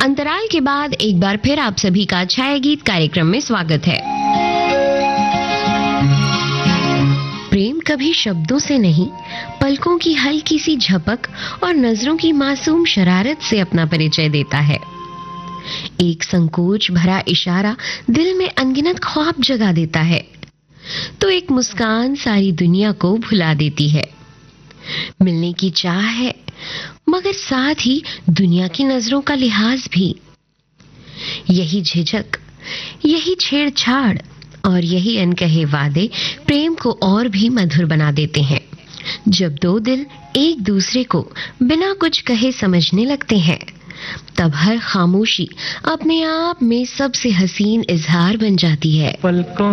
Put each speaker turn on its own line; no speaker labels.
अंतराल के बाद एक बार फिर आप सभी का छाया गीत कार्यक्रम में स्वागत है। प्रेम कभी शब्दों से नहीं, पलकों की हल्की सी झपक और नजरों की मासूम शरारत से अपना परिचय देता है। एक संकोच भरा इशारा दिल में अनगिनत ख्वाब जगा देता है, तो एक मुस्कान सारी दुनिया को भुला देती है। मिलने की चाह है, मगर साथ ही दुनिया की नजरों का लिहाज भी। यही झिझक, यही छेड़छाड़ और यही अनकहे वादे प्रेम को और भी मधुर बना देते हैं। जब दो दिल एक दूसरे को बिना कुछ कहे समझने लगते हैं, तब हर खामोशी अपने आप में सबसे हसीन इजहार बन जाती है।
पलकों